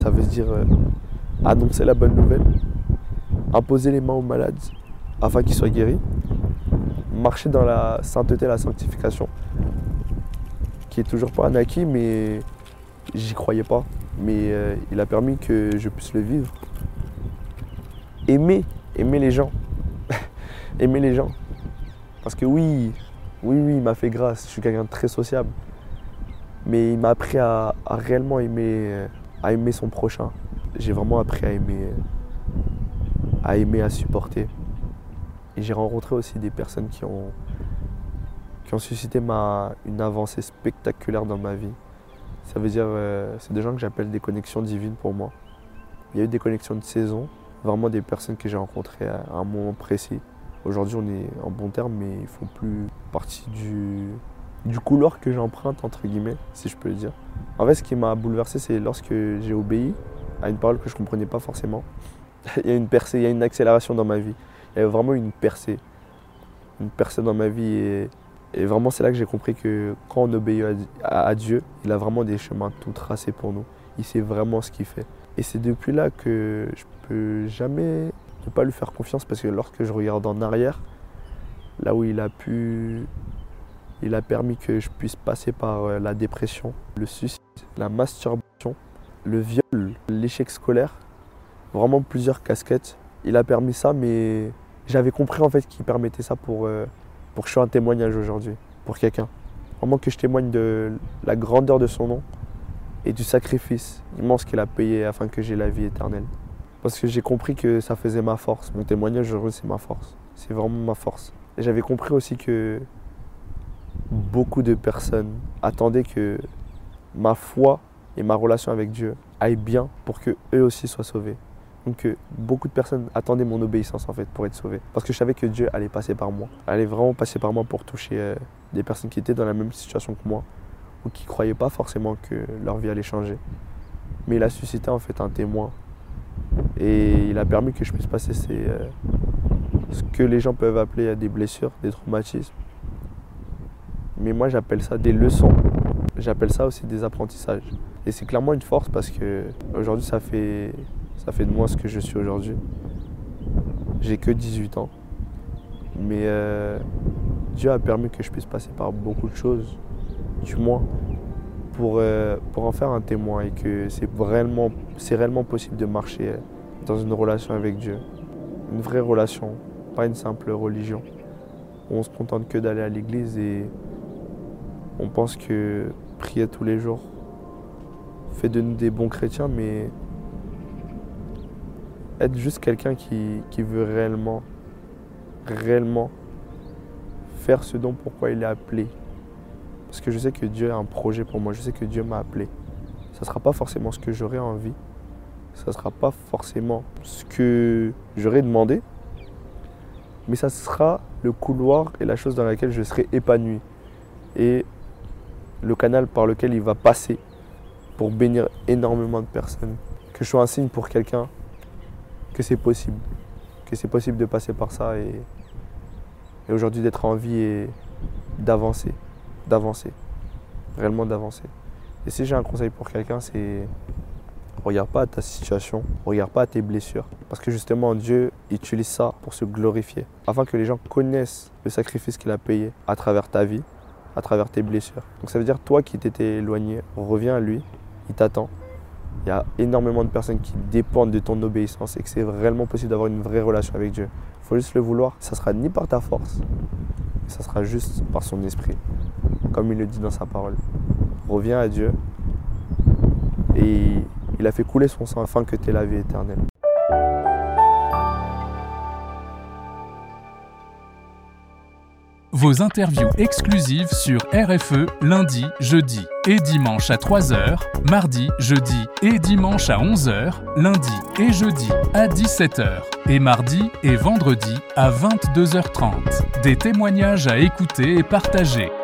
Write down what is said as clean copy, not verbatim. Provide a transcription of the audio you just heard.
Ça veut dire annoncer la bonne nouvelle, imposer les mains aux malades afin qu'ils soient guéris, marcher dans la sainteté et la sanctification, qui est toujours pas un acquis, mais j'y croyais pas. Mais il a permis que je puisse le vivre. Aimer les gens. Aimer les gens. Parce que oui, il m'a fait grâce, je suis quelqu'un de très sociable. Mais il m'a appris à réellement aimer son prochain. J'ai vraiment appris à aimer, à supporter. Et j'ai rencontré aussi des personnes qui ont suscité une avancée spectaculaire dans ma vie. Ça veut dire, c'est des gens que j'appelle des connexions divines pour moi. Il y a eu des connexions de saison, vraiment des personnes que j'ai rencontrées à un moment précis. Aujourd'hui, on est en bon terme, mais ils ne font plus partie du couloir que j'emprunte, entre guillemets, si je peux le dire. En fait, ce qui m'a bouleversé, c'est lorsque j'ai obéi à une parole que je ne comprenais pas forcément. Il y a une percée, il y a une accélération dans ma vie. Il y a vraiment une percée dans ma vie. Et vraiment, c'est là que j'ai compris que quand on obéit à Dieu, il a vraiment des chemins tout tracés pour nous. Il sait vraiment ce qu'il fait. Et c'est depuis là que je ne peux jamais ne pas lui faire confiance, parce que lorsque je regarde en arrière, là où il a permis que je puisse passer par la dépression, le suicide, la masturbation, le viol, l'échec scolaire, vraiment plusieurs casquettes. Il a permis ça, mais j'avais compris en fait qu'il permettait ça pour que je sois un témoignage aujourd'hui, pour quelqu'un. Vraiment que je témoigne de la grandeur de son nom et du sacrifice immense qu'il a payé afin que j'aie la vie éternelle. Parce que j'ai compris que ça faisait ma force. Mon témoignage aujourd'hui, c'est ma force. C'est vraiment ma force. Et j'avais compris aussi que beaucoup de personnes attendaient que ma foi et ma relation avec Dieu aillent bien pour qu'eux aussi soient sauvés. Donc beaucoup de personnes attendaient mon obéissance en fait pour être sauvées. Parce que je savais que Dieu allait passer par moi. Allait vraiment passer par moi pour toucher des personnes qui étaient dans la même situation que moi ou qui ne croyaient pas forcément que leur vie allait changer. Mais il a suscité en fait un témoin. Et il a permis que je puisse passer ce que les gens peuvent appeler des blessures, des traumatismes. Mais moi j'appelle ça des leçons. J'appelle ça aussi des apprentissages. Et c'est clairement une force parce que aujourd'hui ça fait de moi ce que je suis aujourd'hui. J'ai que 18 ans. Mais Dieu a permis que je puisse passer par beaucoup de choses, du moins, pour en faire un témoin et que c'est réellement possible de marcher dans une relation avec Dieu. Une vraie relation, pas une simple religion. On ne se contente que d'aller à l'église et on pense que prier tous les jours fait de nous des bons chrétiens, mais être juste quelqu'un qui veut réellement faire ce dont pourquoi il est appelé. Parce que je sais que Dieu a un projet pour moi, je sais que Dieu m'a appelé. Ça ne sera pas forcément ce que j'aurais envie, ça ne sera pas forcément ce que j'aurais demandé, mais ça sera le couloir et la chose dans laquelle je serai épanoui. Et le canal par lequel il va passer pour bénir énormément de personnes. Que je sois un signe pour quelqu'un que c'est possible de passer par ça et aujourd'hui d'être en vie et d'avancer, réellement d'avancer. Et si j'ai un conseil pour quelqu'un, c'est regarde pas à ta situation, regarde pas à tes blessures. Parce que justement, Dieu utilise ça pour se glorifier, afin que les gens connaissent le sacrifice qu'il a payé à travers ta vie, à travers tes blessures. Donc ça veut dire, toi qui t'étais éloigné, reviens à lui, il t'attend. Il y a énormément de personnes qui dépendent de ton obéissance et que c'est réellement possible d'avoir une vraie relation avec Dieu. Il faut juste le vouloir. Ça ne sera ni par ta force, ça sera juste par son esprit, comme il le dit dans sa parole. Reviens à Dieu et il a fait couler son sang afin que tu aies la vie éternelle. Vos interviews exclusives sur RFE lundi, jeudi et dimanche à 3h, mardi, jeudi et dimanche à 11h, lundi et jeudi à 17h et mardi et vendredi à 22h30. Des témoignages à écouter et partager.